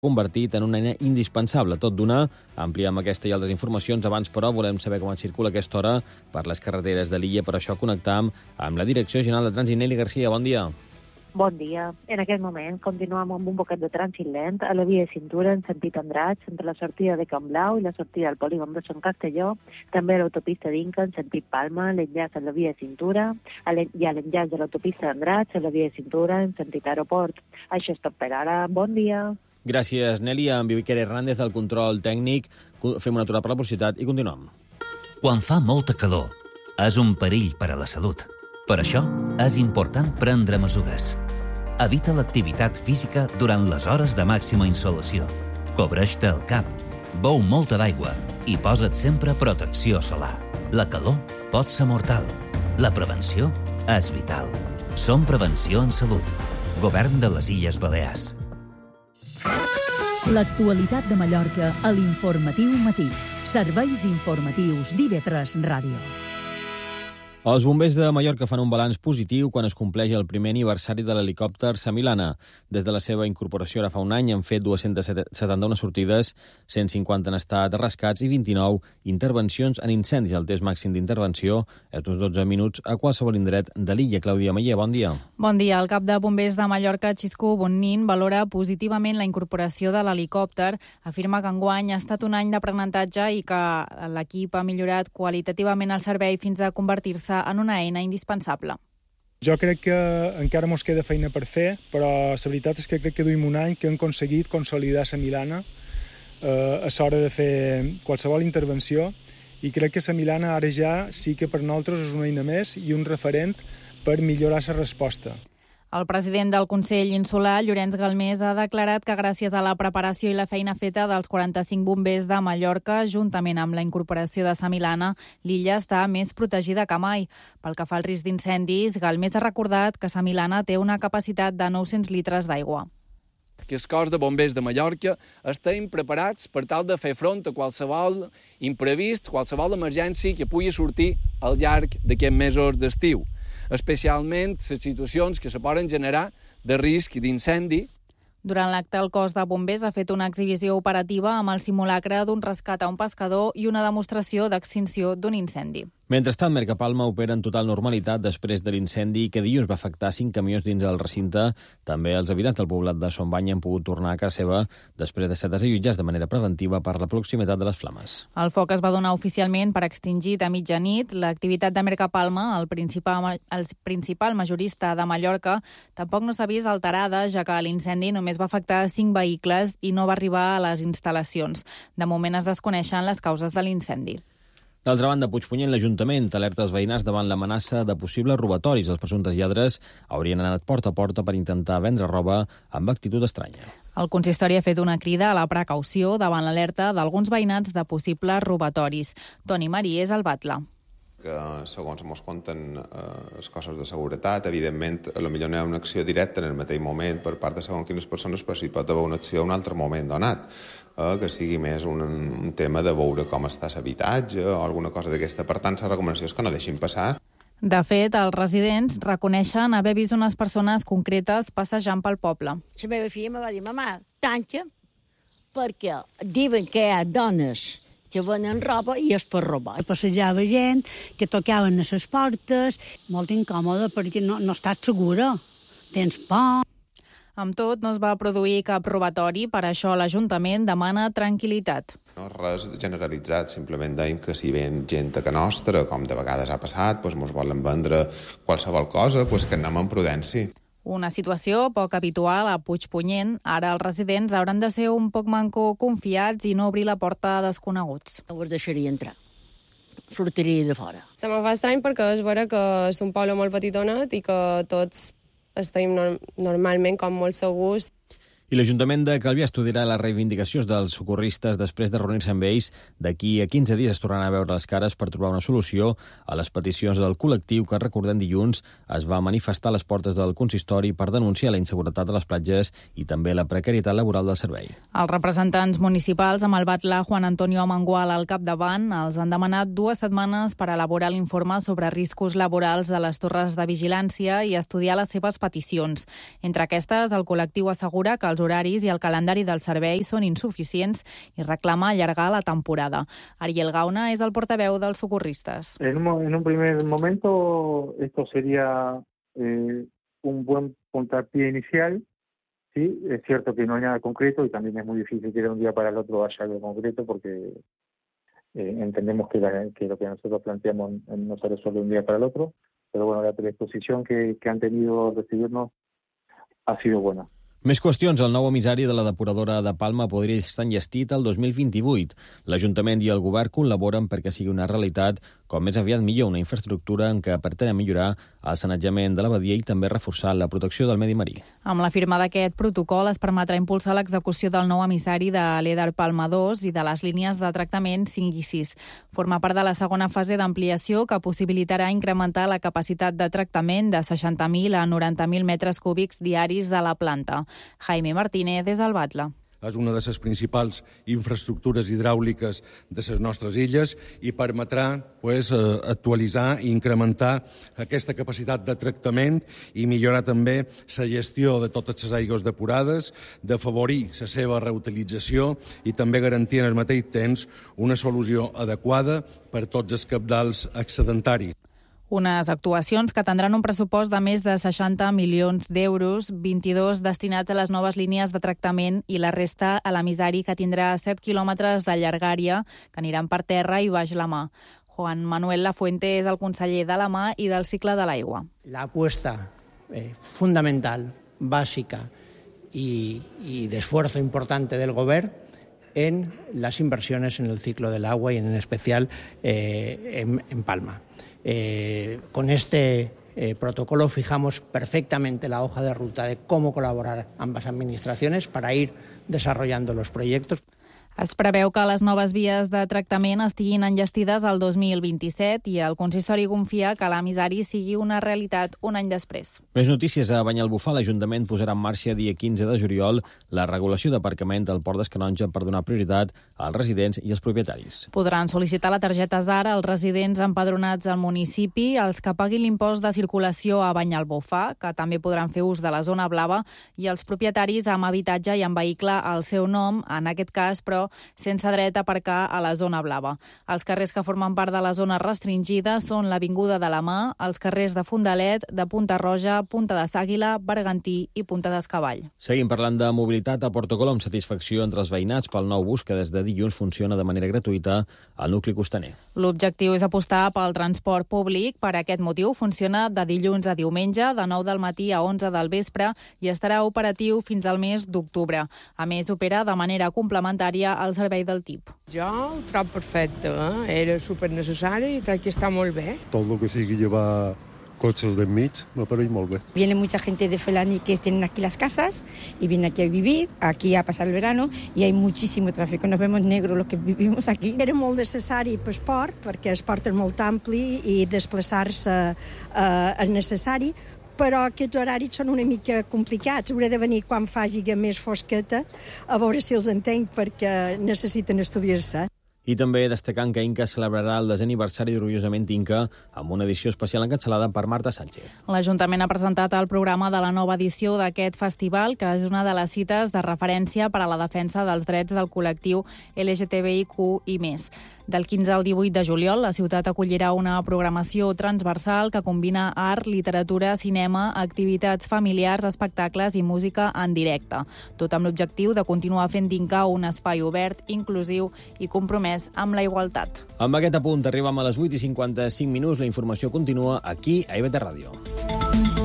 convertit en una eina indispensable. Tot d'una, ampliem aquesta i altres informacions. Abans, però, volem saber com es circula a aquesta hora per les carreteres de l'illa. Per això connectam amb la Direcció General de Trànsit. Nelly Garcia, bon dia. Bon dia. En aquest moment continuem amb un poquet de trànsit lent a la via de cintura en sentit Andratx, entre la sortida de Can Blau i la sortida del polígon de Sant Castelló, també a l'autopista d'Inca en sentit Palma, l'enllaç a la via de cintura, i a l'enllaç de l'autopista d'Andratx a la via de cintura en sentit aeroport. Això és tot per ara. Bon dia. Gràcies, Nelly. Amb Iker Hernández del control tècnic. Fem una aturada per la velocitat i continuem. Quan fa molta calor, és un perill per a la salut. Per això, és important prendre mesures. Evita l'activitat física durant les hores de màxima insolació. Cobreix-te el cap, beu molta d'aigua i posa't sempre protecció solar. La calor pot ser mortal. La prevenció és vital. Som Prevenció en Salut. Govern de les Illes Balears. L'actualitat de Mallorca a l'Informatiu Matí. Serveis informatius d'IV3 Ràdio. Els bombers de Mallorca fan un balanç positiu quan es compleix el primer aniversari de l'helicòpter Samilana. Des de la seva incorporació ara fa un any han fet 271 sortides, 150 han estat rescats i 29 intervencions en incendis. El test màxim d'intervenció és d'uns 12 minuts a qualsevol indret de l'illa. Clàudia Maier, bon dia. Bon dia. El cap de bombers de Mallorca, Xisco Bonnin, valora positivament la incorporació de l'helicòpter. Afirma que enguany ha estat un any d'aprenentatge i que l'equip ha millorat qualitativament el servei fins a convertir-se en una eina indispensable. Jo crec que encara mos queda feina per fer, però la veritat és que crec que duim un any que hem aconseguit consolidar Samilana a l'hora de fer qualsevol intervenció, i crec que Samilana ara ja sí que per nosaltres és una eina més i un referent per millorar la resposta. El president del Consell Insular, Llorenç Galmés, ha declarat que gràcies a la preparació i la feina feta dels 45 bombers de Mallorca, juntament amb la incorporació de Samilana, l'illa està més protegida que mai. Pel que fa al risc d'incendis, Galmés ha recordat que Samilana té una capacitat de 900 litres d'aigua. Que el cos de bombers de Mallorca estem preparats per tal de fer front a qualsevol imprevist, qualsevol emergència que pugui sortir al llarg d'aquests mesos d'estiu, especialment les situacions que se poden generar de risc d'incendi. Durant l'acte, el cos de bombers ha fet una exhibició operativa amb el simulacre d'un rescat a un pescador i una demostració d'extinció d'un incendi. Mentrestant, Mercapalma opera en total normalitat després de l'incendi que dilluns va afectar 5 camions dins del recinte. També els habitants del poblat de Son Bany han pogut tornar a casa seva després de ser desallotjats de manera preventiva per la proximitat de les flames. El foc es va donar oficialment per extingit a mitjanit. L'activitat de Mercapalma, el principal majorista de Mallorca, tampoc no s'ha vist alterada, ja que l'incendi només va afectar 5 vehicles i no va arribar a les instal·lacions. De moment es desconeixen les causes de l'incendi. D'altra banda, a Puigpunyent, l'Ajuntament alerta els veïnats davant l'amenaça de possibles robatoris. Els presumptes lladres haurien anat porta a porta per intentar vendre roba amb actitud estranya. El consistori ha fet una crida a la precaució davant l'alerta d'alguns veïnats de possibles robatoris. Toni Marí és el batlle. Que, segons ens conten els cossos de seguretat, evidentment, potser no hi ha una acció directa en el mateix moment per part de segons quines persones, però sí pot haver una acció en un altre moment donat, que sigui més un tema de veure com està l'habitatge o alguna cosa d'aquesta. Per tant, la recomanació és que no deixin passar. De fet, els residents reconeixen haver vist unes persones concretes passejant pel poble. La meva filla em va dir, mamà, tanca, perquè diuen que hi ha dones que venen roba i és per robar. Passejava gent, que tocaven a les portes, molt incòmode perquè no estàs segura, tens por. Amb tot, no es va produir cap robatori, per això l'Ajuntament demana tranquil·litat. No és res generalitzat, simplement deim que si ven gent a casa nostra, com de vegades ha passat, ens volen vendre qualsevol cosa, que anem amb prudència. Una situació poc habitual a Puigpunyent. Ara els residents hauran de ser un poc manco confiats i no obrir la porta a desconeguts. No us deixaria entrar. Sortiria de fora. Se me fa estrany perquè és vera que és un poble molt petitonet i que tots estem normalment com molt segurs. I l'Ajuntament de Calvià estudiarà les reivindicacions dels socorristes després de reunir-se amb ells. D'aquí a 15 dies es tornaran a veure les cares per trobar una solució a les peticions del col·lectiu que, recordem, dilluns es va manifestar a les portes del consistori per denunciar la inseguretat de les platges i també la precarietat laboral del servei. Els representants municipals, amb el batlle Juan Antonio Mangual al capdavant, els han demanat 2 setmanes per elaborar l'informe sobre riscos laborals a les torres de vigilància i estudiar les seves peticions. Entre aquestes, el col·lectiu assegura que els els horaris i el calendari del servei són insuficients i reclama allargar la temporada. Ariel Gauna és el portaveu dels socorristes. En un primer momento esto sería un buen puntapié inicial. Sí, es cierto que no hay nada concreto y también es muy difícil que de un día para el otro haya algo concreto porque entendemos que lo que nosotros planteamos no se resuelve de un día para el otro, pero bueno, la predisposición que han tenido a recibirnos ha sido buena. Més qüestions. El nou emissari de la depuradora de Palma podria estar enllestit el 2028. L'Ajuntament i el Govern col·laboren perquè sigui una realitat, com més aviat millor, una infraestructura en què pretén millorar el sanejament de la badia i també reforçar la protecció del medi marí. Amb la firma d'aquest protocol es permetrà impulsar l'execució del nou emissari de l'Eder Palma 2 i de les línies de tractament 5 i 6. Forma part de la segona fase d'ampliació que possibilitarà incrementar la capacitat de tractament de 60.000 a 90.000 metres cúbics diaris de la planta. Jaime Martínez és al Batlle. És una de les principals infraestructures hidràuliques de les nostres illes i permetrà actualitzar i incrementar aquesta capacitat de tractament i millorar també la gestió de totes les aigües depurades, d'afavorir la seva reutilització i també garantir en el mateix temps una solució adequada per tots els cabals excedentaris. Unes actuacions que tindran un pressupost de més de 60 milions d'euros, 22 destinats a les noves línies de tractament i la resta a l'emissari que tindrà 7 quilòmetres de llargària que aniran per terra i baix la mà. Juan Manuel Lafuente és el conseller de la mà i del cicle de l'aigua. La apuesta fundamental, básica y de esfuerzo importante del Gobierno en las inversiones en el ciclo del agua y en especial en Palma. Con este protocolo fijamos perfectamente la hoja de ruta de cómo colaborar ambas administraciones para ir desarrollando los proyectos. Es preveu que les noves vies de tractament estiguin enllestides al 2027 i el consistori confia que l'emissari sigui una realitat un any després. Més notícies. A Banyalbufar, l'Ajuntament posarà en marxa dia 15 de juliol la regulació d'aparcament del Port d'Escanonja per donar prioritat als residents i als propietaris. Podran sol·licitar la targeta ZAR als residents empadronats al municipi, els que paguin l'impost de circulació a Banyalbufar, que també podran fer ús de la zona blava, i els propietaris amb habitatge i amb vehicle al seu nom, en aquest cas, però sense dret a aparcar a la zona blava. Els carrers que formen part de la zona restringida són l'Avinguda de la Mà, els carrers de Fondalet, de Punta Roja, Punta de Sàguila, Bergantí i Punta d'Escavall. Seguim parlant de mobilitat a Portocolom. Satisfacció entre els veïnats pel nou bus que des de dilluns funciona de manera gratuïta al nucli costaner. L'objectiu és apostar pel transport públic. Per aquest motiu funciona de dilluns a diumenge, de 9 del matí a 11 del vespre i estarà operatiu fins al mes d'octubre. A més, opera de manera complementària al servei del TIP. Jo ho trobo perfecte, era supernecessari i crec que està molt bé. Tot el que sigui llevar cotxes d'enmig m'apareix molt bé. Viene mucha gente de Felani que tienen aquí las casas y vienen aquí a vivir, aquí a pasar el verano y hay muchísimo tráfico. Nos vemos negros los que vivimos aquí. Era molt necessari per esport, perquè esport és molt ampli i desplaçar-se és necessari, però aquests horaris són una mica complicats. Hauré de venir quan faci més fosqueta a veure si els entenc perquè necessiten estudiar-se. I també destacant que Inca celebrarà el 10è aniversari d'Orgullosament Inca amb una edició especial encapçalada per Marta Sánchez. L'Ajuntament ha presentat el programa de la nova edició d'aquest festival, que és una de les cites de referència per a la defensa dels drets del col·lectiu LGTBIQ i més. Del 15 al 18 de juliol, la ciutat acollirà una programació transversal que combina art, literatura, cinema, activitats familiars, espectacles i música en directe. Tot amb l'objectiu de continuar fent d'Inca un espai obert, inclusiu i compromès amb la igualtat. Amb aquest apunt arribem a les 8:55. La informació continua aquí a IBT Ràdio.